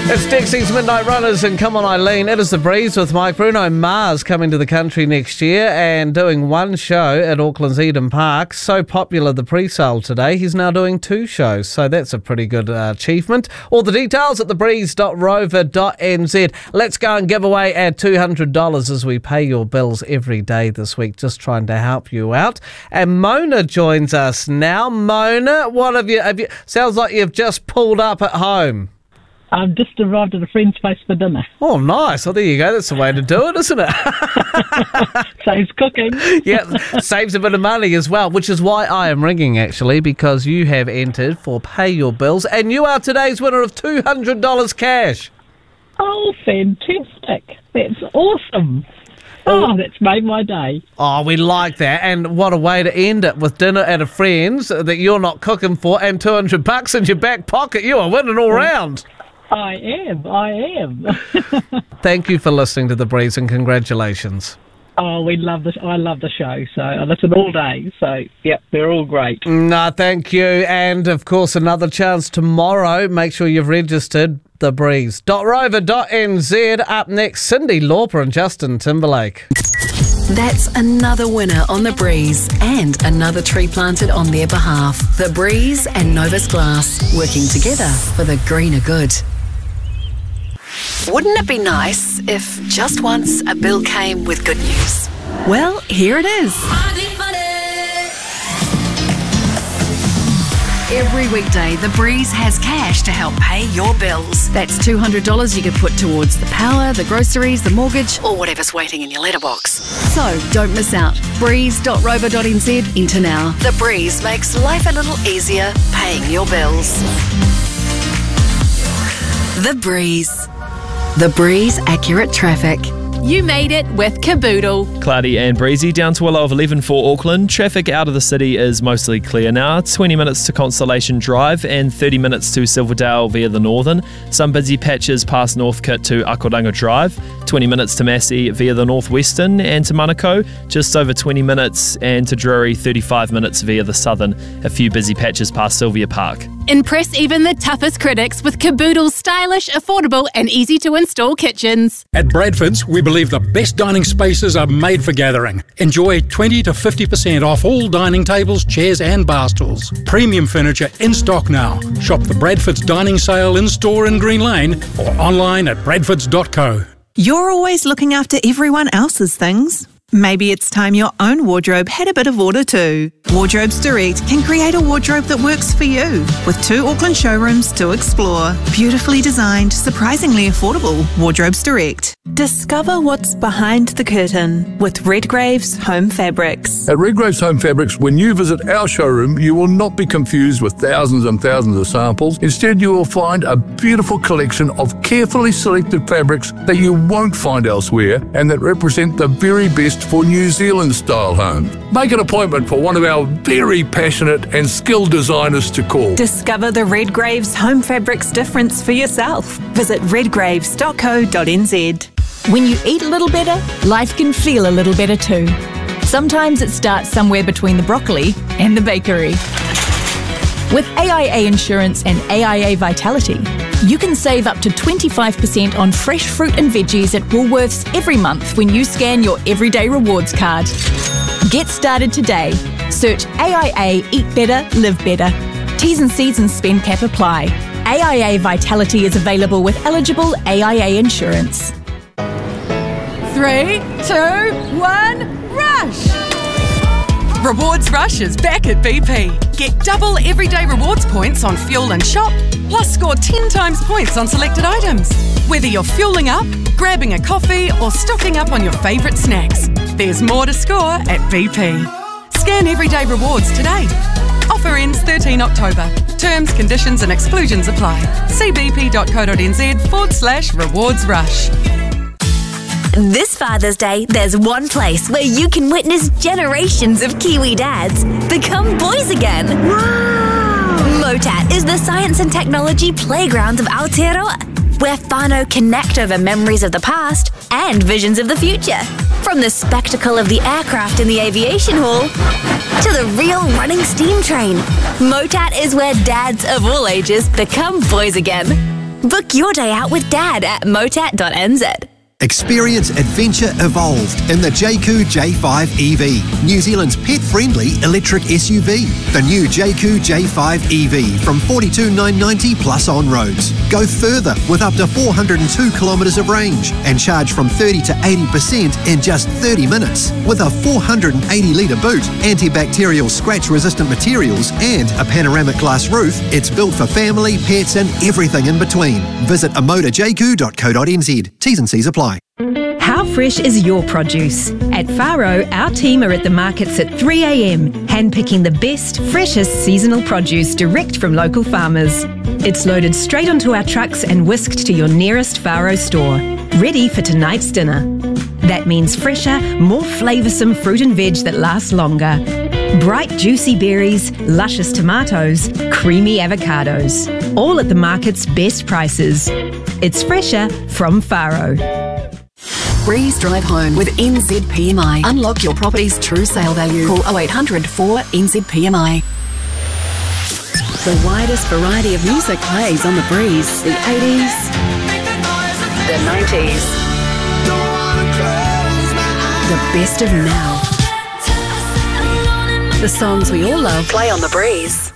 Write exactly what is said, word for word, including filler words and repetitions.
It's Dixie's Midnight Runners and Come On Eileen. It is The Breeze with Mike. Bruno Mars coming to the country next year and doing one show at Auckland's Eden Park. So popular the pre-sale today, he's now doing two shows. So that's a pretty good uh, achievement. All the details at the breeze dot rover dot n z. Let's go and give away our two hundred dollars as we pay your bills every day this week, just trying to help you out. And Mona joins us now. Mona, what have you, have you... Sounds like you've just pulled up at home. I've just arrived at a friend's place for dinner. Oh, nice. Well, there you go. That's the way to do it, isn't it? Saves cooking. Yeah, saves a bit of money as well, which is why I am ringing, actually, because you have entered for Pay Your Bills, and you are today's winner of two hundred dollars cash. Oh, fantastic. That's awesome. Oh, that's made my day. Oh, we like that. And what a way to end it, with dinner at a friend's that you're not cooking for and two hundred bucks in your back pocket. You are winning all round. I am, I am. Thank you for listening to The Breeze and congratulations. Oh, we love this. I love the show, so I listen all day. So, yep, they're all great. No, thank you. And, of course, another chance tomorrow. Make sure you've registered. the breeze dot rover dot n z. Up next, Cyndi Lauper and Justin Timberlake. That's another winner on The Breeze and another tree planted on their behalf. The Breeze and Novus Glass, working together for the greener good. Wouldn't it be nice if just once a bill came with good news? Well, here it is. Every weekday, The Breeze has cash to help pay your bills. That's two hundred dollars you could put towards the power, the groceries, the mortgage, or whatever's waiting in your letterbox. So don't miss out. breeze dot rover dot n z. Enter now. The Breeze makes life a little easier paying your bills. The Breeze. The Breeze Accurate Traffic. You made it with Caboodle. Cloudy and breezy, down to a low of eleven for Auckland. Traffic out of the city is mostly clear now. twenty minutes to Constellation Drive and thirty minutes to Silverdale via the Northern. Some busy patches past Northcote to Akoranga Drive. twenty minutes to Massey via the Northwestern, and to Manukau just over twenty minutes, and to Drury thirty-five minutes via the Southern. A few busy patches past Sylvia Park. Impress even the toughest critics with Caboodle's stylish, affordable and easy to install kitchens. At Bradford's, we believe the best dining spaces are made for gathering. Enjoy twenty to fifty percent off all dining tables, chairs and bar stools. Premium furniture in stock now. Shop the Bradford's dining sale in-store in Green Lane or online at bradfords dot co. You're always looking after everyone else's things. Maybe it's time your own wardrobe had a bit of order too. Wardrobes Direct can create a wardrobe that works for you, with two Auckland showrooms to explore. Beautifully designed, surprisingly affordable. Wardrobes Direct. Discover what's behind the curtain with Redgrave's Home Fabrics. At Redgrave's Home Fabrics, when you visit our showroom, you will not be confused with thousands and thousands of samples. Instead, you will find a beautiful collection of carefully selected fabrics that you won't find elsewhere and that represent the very best for New Zealand-style homes. Make an appointment for one of our very passionate and skilled designers to call. Discover the Redgrave's Home Fabrics difference for yourself. Visit redgraves dot co dot n z. When you eat a little better, life can feel a little better too. Sometimes it starts somewhere between the broccoli and the bakery. With A I A Insurance and A I A Vitality, you can save up to twenty-five percent on fresh fruit and veggies at Woolworths every month when you scan your Everyday Rewards card. Get started today. Search A I A Eat Better, Live Better. T's and C's and spend cap apply. A I A Vitality is available with eligible A I A insurance. Three, two, one, rush! Rewards Rush is back at B P. Get double everyday rewards points on fuel and shop, plus score ten times points on selected items. Whether you're fueling up, grabbing a coffee, or stocking up on your favourite snacks, there's more to score at B P. Scan Everyday Rewards today. Offer ends thirteenth October. Terms, conditions and exclusions apply. See bp.co.nz forward slash rewards rush. This Father's Day, there's one place where you can witness generations of Kiwi dads become boys again. Wow! MOTAT is the science and technology playground of Aotearoa, where whānau connect over memories of the past and visions of the future. From the spectacle of the aircraft in the aviation hall to the real running steam train, MOTAT is where dads of all ages become boys again. Book your day out with Dad at motat dot n z. Experience adventure evolved in the Jayco J five E V, New Zealand's pet-friendly electric S U V. The new Jayco J five E V from forty-two thousand nine hundred ninety dollars plus on roads. Go further with up to four hundred two kilometres of range and charge from thirty to eighty percent in just thirty minutes. With a four hundred eighty litre boot, antibacterial scratch-resistant materials and a panoramic glass roof, it's built for family, pets and everything in between. Visit amoda jayco dot co dot n z. T's and C's apply. How fresh is your produce? At Faro, our team are at the markets at three a m, handpicking the best, freshest seasonal produce direct from local farmers. It's loaded straight onto our trucks and whisked to your nearest Faro store, ready for tonight's dinner. That means fresher, more flavoursome fruit and veg that lasts longer. Bright, juicy berries, luscious tomatoes, creamy avocados. All at the market's best prices. It's fresher from Faro. Breeze Drive Home with N Z P M I. Unlock your property's true sale value. Call oh eight hundred four N Z P M I. The widest variety of music plays on the Breeze. The eighties, the nineties, the best of now. The songs we all love play on the Breeze.